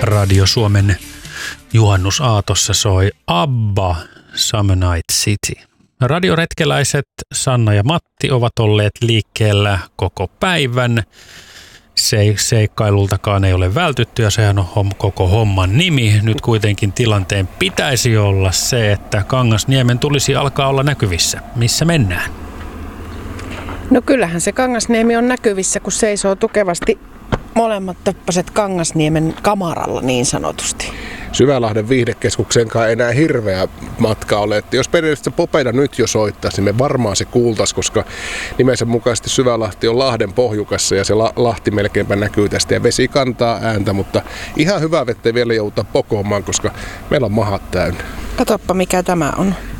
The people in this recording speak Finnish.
Radio Suomen juhannusaatossa soi ABBA Summer Night City. Radioretkeläiset Sanna ja Matti ovat olleet liikkeellä koko päivän. Seikkailultakaan ei ole vältytty ja sehän on koko homman nimi. Nyt kuitenkin tilanteen pitäisi olla se, että Kangasniemen tulisi alkaa olla näkyvissä. Missä mennään? No kyllähän se Kangasniemi on näkyvissä, kun seisoo tukevasti molemmat töppäset Kangasniemen kamaralla niin sanotusti. Syvälahden viihdekeskukseenkaan ei enää hirveä matka ole. Että jos periaatteessa Popeda nyt jo soittaisi, niin me varmaan se kuultaisi, koska nimensä mukaisesti Syvälahti on Lahden pohjukassa ja se Lahti melkeinpä näkyy tästä ja vesi kantaa ääntä, mutta ihan hyvä vettä vielä joutaa pokoamaan, koska meillä on mahat täynnä. Katoppa mikä tämä on.